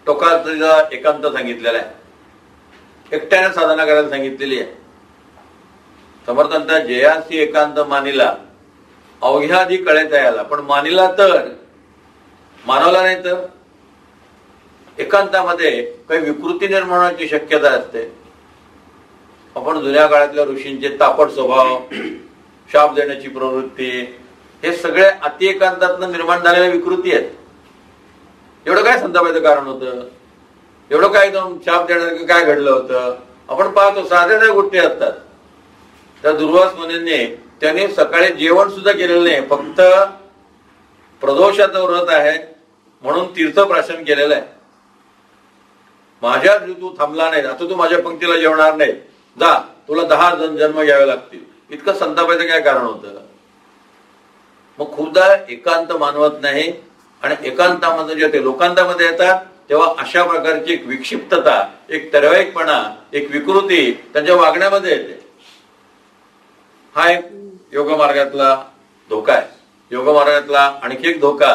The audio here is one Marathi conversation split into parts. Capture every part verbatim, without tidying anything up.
टोकाचा एकांत सांगितलेला आहे, एकट्याने साधना करायला सांगितलेली आहे. समर्थांचा जयासी एकांत मानिला अवघ्या आधी कळेता याला, पण मानिला तर मानवला नाही तर एकांतामध्ये काही विकृती निर्माण होण्याची शक्यता असते. आपण जुन्या काळातल्या ऋषींचे तापट स्वभाव, शाप देण्याची प्रवृत्ती, हे सगळे अति एकांतातनं निर्माण झालेल्या विकृती आहेत. एवढं काय संतापायचं कारण होतं? एवढं काय एकदम शाप देण्यासारखं काय घडलं होतं? आपण पाहतो साध्या साध्या गोष्टी असतात. त्या दुर्वास मुनींनी त्यांनी सकाळी जेवण सुद्धा केलेलं नाही, फक्त प्रदोषाचं व्रत आहे म्हणून तीर्थप्राशन केलेलं आहे. माझ्या तू थांबला नाही, आता तू माझ्या पंक्तीला जेवणार नाही, जा, तुला दहा जण जन्म घ्यावे लागतील. इतकं संतापायचं काय कारण होतं? मग खूपदा एकांत मानवत नाही आणि एकांतामध्ये जे ते लोकांतामध्ये येतात तेव्हा अशा प्रकारची एक विक्षिप्तता, एक तरवाईकपणा, एक विकृती त्यांच्या वागण्यामध्ये येते. हा एक योग मार्गातला धोका आहे. योग मार्गातला आणखी एक धोका,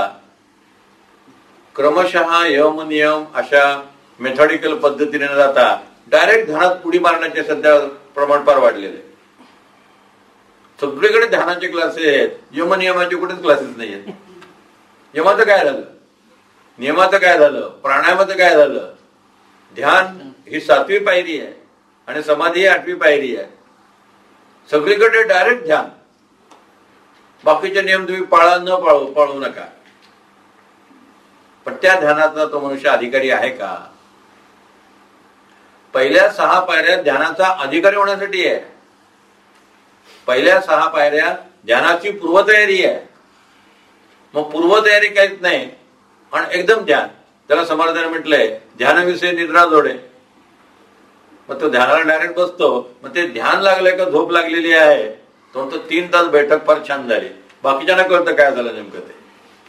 क्रमशः यम नियम अशा मेथॉडिकल पद्धतीने न जाता डायरेक्ट ध्यानात पुढी मारण्याचे सध्या प्रमाण फार वाढलेले. सगळीकडे ध्यानाचे क्लासेस आहेत, यम नियमाचे कुठेच क्लासेस नाही आहेत. यमाचं काय झालं, नियमाचं काय झालं, प्राणायामाचं काय झालं? ध्यान ही सातवी पायरी आहे आणि समाधी ही आठवी पायरी आहे. सगळीकडे डायरेक्ट ध्यान. बाकीचे नियम तुम्ही पाळा न पाळू पाळू नका, पण त्या ध्यानाचा तो मनुष्य अधिकारी आहे का? पहिल्या सहा पायऱ्या ध्यानाचा अधिकारी होण्यासाठी आहे. पहिल्या सहा पायऱ्या ध्यानाची पूर्वतयारी आहे. मग पूर्वतयारी काहीच नाही आणि एकदम ध्यान. त्याला समर्थाने म्हटलंय ध्यानाविषयी निद्रा जोडे. मग तो ध्यानाला डायरेक्ट बसतो, मग ते ध्यान लागलंय का झोप लागलेली आहे, तो तो तीन तास बैठक फार छान झाली, बाकीच्यांना कळतं काय झालं नेमकं ते.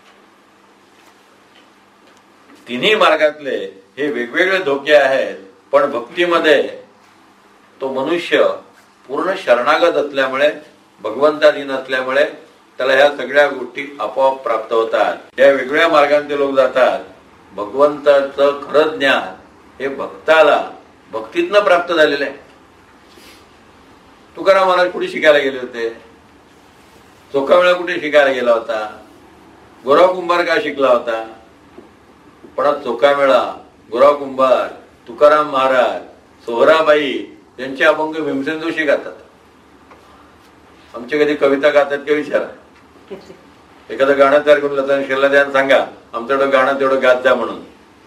तिन्ही मार्गातले हे वेगवेगळे धोके आहेत, पण भक्तीमध्ये तो मनुष्य पूर्ण शरणागत असल्यामुळे, भगवंताधीन असल्यामुळे त्याला ह्या सगळ्या गोष्टी आपोआप प्राप्त होतात. या वेगवेगळ्या मार्गांचे लोक जातात. भगवंताचं खरं ज्ञान हे भक्ताला भक्तीतनं प्राप्त झालेलं आहे. तुकाराम महाराज कुठे शिकायला गेले होते? चोखामेळा कुठे शिकायला गेला होता? गोराव कुंभार का शिकला होता? पण चोखामेळा, गोराव कुंभार, तुकाराम महाराज, सोहराबाई यांचे अभंग भीमसेन जोशी गातात. आमची कधी कविता गातात का विचारा. एखादं गाणं तयार करून लता शेरला द्या, सांगा आमच्याकडं गाणं तेवढं गात जा म्हणून.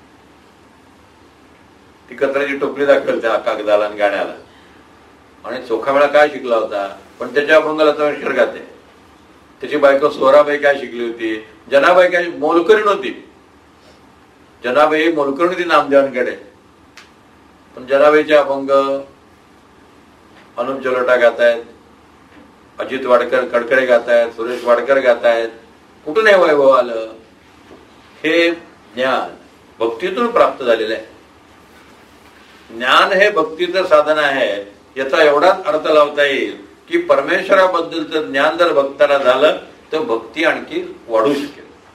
ती कचऱ्याची टोपली दाखल त्या कागदाला आणि गाण्याला. आणि चोखामेळा काय शिकला होता? पण त्याच्या अभंग लता शेर गाते. त्याची बायको सोहराबाई काय शिकली होती? जनाबाई काय मोलकरीण होती. जनाबाई मोलकरीण होती नामदेवांकडे, पण जनाबाईचे अभंग अनुप जलोटा गातायत, अजित वाडकर कडकडे गातायत, सुरेश वाडकर गातायत. कुठून हे वैभव आलं? हे ज्ञान भक्तीतून प्राप्त झालेलं आहे. ज्ञान हे भक्तीचं साधन आहे याचा एवढाच अर्थ लावता येईल की परमेश्वराबद्दलचं ज्ञान जर भक्ताला झालं तर भक्ती आणखी वाढू शकेल.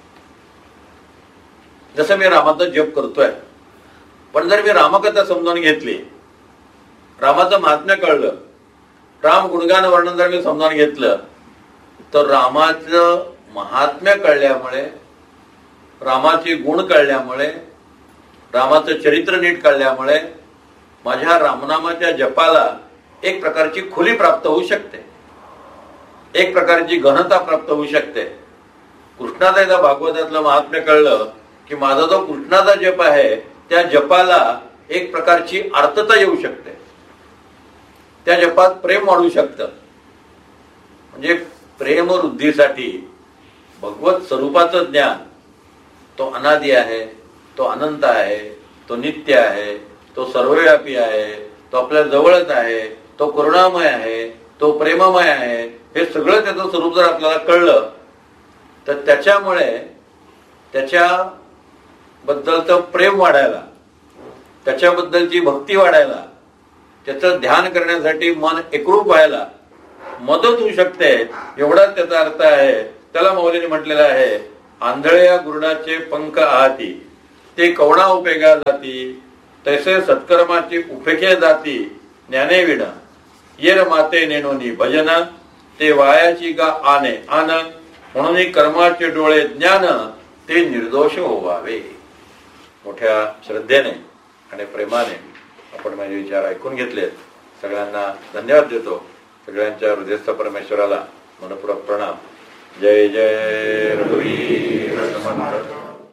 जसं मी रामाचा जप करतोय, पण जर मी रामकथा समजावून घेतली, रामाचं महात्म्य कळलं, राम गुणगान वर्णन जर मी समजावून घेतलं, तर रामाचं महात्म्य कळल्यामुळे, रामाचे गुण कळल्यामुळे, रामाचं चरित्र नीट कळल्यामुळे माझ्या रामनामाच्या जपाला एक प्रकारची खुली प्राप्त होऊ शकते, एक प्रकारची घनता प्राप्त होऊ शकते. कृष्णाचा एकदा भागवतातलं महात्म्य कळलं की माझा जो कृष्णाचा जप आहे त्या जपाला एक प्रकारची आर्तता येऊ शकते, त्या जपात प्रेम वाढू शकतं. म्हणजे प्रेम वृद्धीसाठी भगवत स्वरूपाचं ज्ञान तो अनादी आहे, तो अनंत आहे, तो नित्य आहे, तो सर्वव्यापी आहे, तो आपल्या जवळच आहे, तो करुणामय आहे, तो प्रेममय आहे. हे सगळं त्याचं स्वरूप जर आपल्याला कळलं तर त्याच्यामुळे त्याच्या बद्दलचं प्रेम वाढायला, त्याच्याबद्दलची भक्ती वाढायला, त्याचं ध्यान करण्यासाठी मन एकरूप व्हायला मदत होऊ शकते. एवढाच त्याचा अर्थ आहे. त्याला मौलीने म्हटलेला आहे, आंधळ्या गुरुडाचे पंख आहाती ते कवणा उपेगा जाती, तैसे सत्कर्माची उपेखे जाती ज्ञाने विण. येर माते नेनोनी भजन, ते वायाची गा आने आन. म्हणून कर्माचे डोळे ज्ञान, ते निर्दोष होवावे. मोठ्या श्रद्धेने आणि प्रेमाने आपण माझे विचार ऐकून घेतलेत. सगळ्यांना धन्यवाद देतो. सगळ्यांच्या हृदयस्थ परमेश्वराला मनपूर्वक प्रणाम. जय जय रघुवीर समर्थ.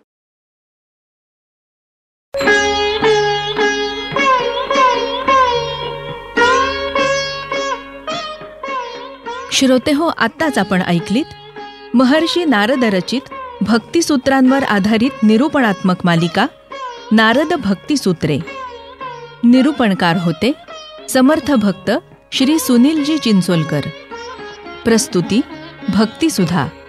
श्रोते हो, आत्ताच आपण ऐकलीत महर्षी नारद रचित भक्तिसूत्रांवर आधारित निरूपणात्मक मालिका नारद भक्तिसूत्रे. निरूपणकार होते समर्थ भक्त श्री सुनीलजी चिंचोलकर. प्रस्तुती भक्तिसुधा.